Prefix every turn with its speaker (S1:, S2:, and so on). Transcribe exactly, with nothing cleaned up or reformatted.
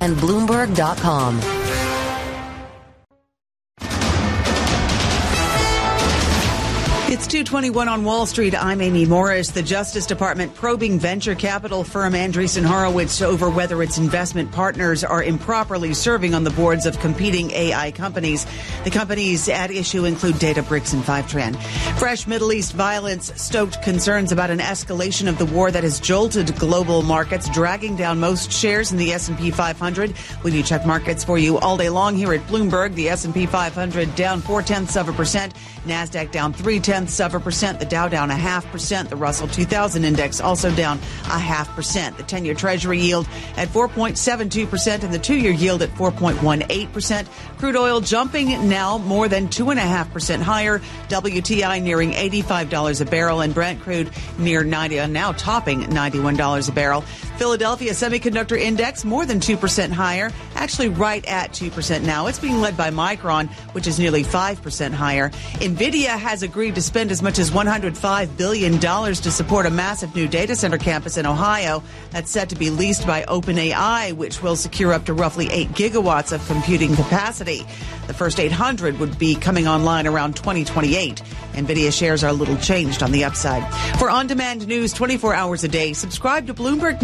S1: and Bloomberg dot com.
S2: It's two twenty-one on Wall Street. I'm Amy Morris. The Justice Department probing venture capital firm Andreessen Horowitz over whether its investment partners are improperly serving on the boards of competing A I companies. The companies at issue include Databricks and Fivetran. Fresh Middle East violence stoked concerns about an escalation of the war that has jolted global markets, dragging down most shares in the S and P five hundred. We do check markets for you all day long here at Bloomberg. The S and P five hundred down four-tenths of a percent. NASDAQ down three-tenths of a percent. The Dow down a half percent. The Russell two thousand index also down a half percent. The ten-year Treasury yield at four point seven two percent and the two-year yield at four point one eight percent. Crude oil jumping now more than two point five percent higher. W T I nearing eighty-five dollars a barrel and Brent crude near ninety, now topping ninety-one dollars a barrel. Philadelphia Semiconductor Index more than two percent higher, actually right at two percent now. It's being led by Micron, which is nearly five percent higher. NVIDIA has agreed to spend as much as one hundred five billion dollars to support a massive new data center campus in Ohio that's set to be leased by OpenAI, which will secure up to roughly eight gigawatts of computing capacity. The first eight hundred would be coming online around twenty twenty-eight. NVIDIA shares are a little changed on the upside. For on-demand news twenty-four hours a day, subscribe to Bloomberg